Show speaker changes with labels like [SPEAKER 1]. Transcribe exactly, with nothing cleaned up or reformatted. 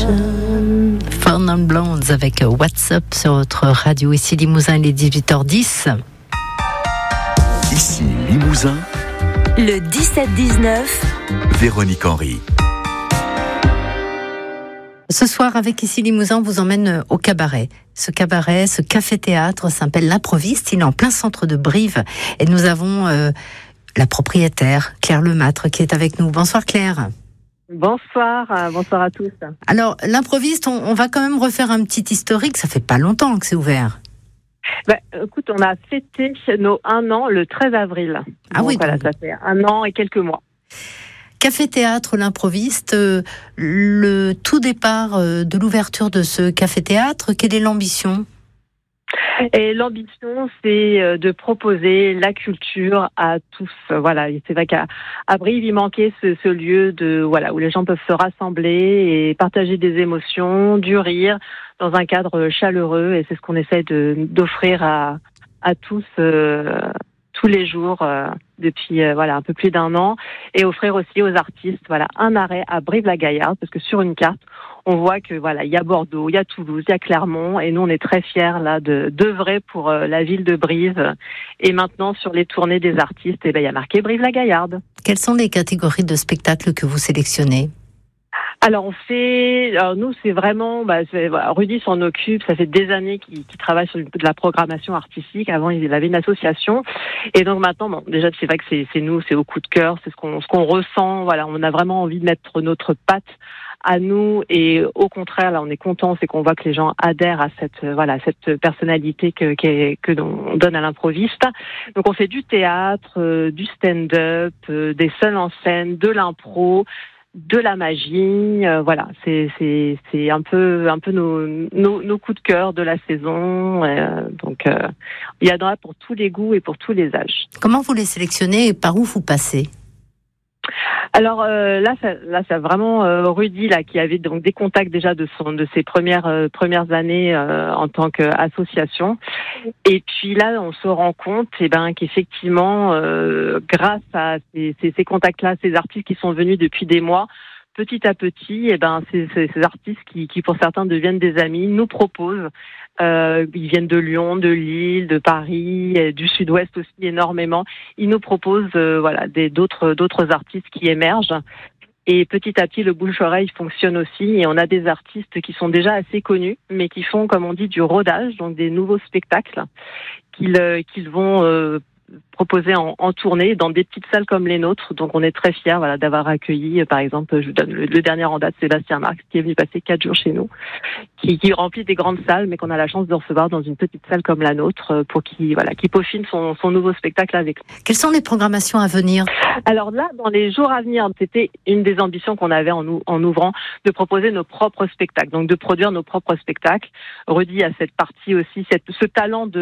[SPEAKER 1] Four Non Blondes avec WhatsApp sur votre radio. Ici Limousin, il est dix-huit heures dix.
[SPEAKER 2] Ici Limousin.
[SPEAKER 3] Le dix-sept dix-neuf.
[SPEAKER 2] Véronique Henry.
[SPEAKER 1] Ce soir, avec Ici Limousin, on vous emmène au cabaret. Ce cabaret, ce café-théâtre s'appelle L'Improviste. Il est en plein centre de Brive. Et nous avons euh, la propriétaire, Claire Lemâtre, qui est avec nous. Bonsoir Claire.
[SPEAKER 4] Bonsoir, euh, bonsoir à tous.
[SPEAKER 1] Alors, L'Improviste, on, on va quand même refaire un petit historique. Ça fait pas longtemps que c'est ouvert.
[SPEAKER 4] Bah, écoute, on a fêté nos un an le treize avril.
[SPEAKER 1] Ah
[SPEAKER 4] donc,
[SPEAKER 1] oui,
[SPEAKER 4] voilà,
[SPEAKER 1] donc.
[SPEAKER 4] ça fait un an et quelques mois.
[SPEAKER 1] Café-théâtre, L'Improviste, euh, le tout départ euh, de l'ouverture de ce café-théâtre, quelle est l'ambition ?
[SPEAKER 4] Et l'ambition, c'est euh, de proposer la culture à tous. Voilà, et c'est vrai qu'à à Brive, il manquait ce, ce lieu de voilà où les gens peuvent se rassembler et partager des émotions, du rire, dans un cadre chaleureux. Et c'est ce qu'on essaie de d'offrir à à tous. Euh, tous les jours euh, depuis euh, voilà un peu plus d'un an, et offrir aussi aux artistes voilà un arrêt à Brive-la-Gaillarde, parce que sur une carte on voit que voilà il y a Bordeaux, il y a Toulouse, il y a Clermont, et nous on est très fiers là de d'œuvrer pour euh, la ville de Brive. Et maintenant sur les tournées des artistes, et ben il y a marqué Brive-la-Gaillarde.
[SPEAKER 1] Quelles sont les catégories de spectacles que vous sélectionnez ?
[SPEAKER 4] Alors on fait, alors nous c'est vraiment, bah, c'est, voilà, Rudy s'en occupe, ça fait des années qu'il, qu'il travaille sur de la programmation artistique. Avant il avait une association, et donc maintenant, bon, déjà c'est vrai que c'est, c'est nous, c'est au coup de cœur, c'est ce qu'on, ce qu'on ressent. Voilà, on a vraiment envie de mettre notre patte à nous, et au contraire là on est content, c'est qu'on voit que les gens adhèrent à cette voilà cette personnalité que que, que l'on donne à l'improviste. Donc on fait du théâtre, euh, du stand-up, euh, des seuls en scène, de l'impro, de la magie, euh, voilà, c'est c'est c'est un peu un peu nos nos, nos coups de cœur de la saison. Euh, donc euh, il y en a pour tous les goûts et pour tous les âges.
[SPEAKER 1] Comment vous les sélectionnez et par où vous passez ?
[SPEAKER 4] Alors euh, là, ça, là, c'est vraiment euh, Rudy là qui avait donc des contacts déjà de son de ses premières euh, premières années euh, en tant qu'association. Et puis là, on se rend compte, eh ben, qu'effectivement, euh, grâce à ces, ces, ces contacts-là, ces artistes qui sont venus depuis des mois, petit à petit, eh ben, ces, ces, ces artistes qui, qui, pour certains, deviennent des amis, nous proposent. Euh, ils viennent de Lyon, de Lille, de Paris, et du Sud-Ouest aussi énormément. Ils nous proposent, euh, voilà, des, d'autres, d'autres artistes qui émergent. Et petit à petit, le bouche-oreille fonctionne aussi, et on a des artistes qui sont déjà assez connus, mais qui font, comme on dit, du rodage, donc des nouveaux spectacles qu'ils, euh, qu'ils vont euh, proposer en, en tournée dans des petites salles comme les nôtres. Donc on est très fiers voilà, d'avoir accueilli, par exemple, je vous donne le, le dernier en date, Sébastien Marx, qui est venu passer quatre jours chez nous, qui, qui remplit des grandes salles, mais qu'on a la chance de recevoir dans une petite salle comme la nôtre, pour qu'il voilà, qu'il peaufine son, son nouveau spectacle avec nous.
[SPEAKER 1] Quelles sont les programmations à venir ?
[SPEAKER 4] Alors là, dans les jours à venir, c'était une des ambitions qu'on avait en, ou- en ouvrant, de proposer nos propres spectacles, donc de produire nos propres spectacles. Rudy a cette partie aussi, cette, ce talent de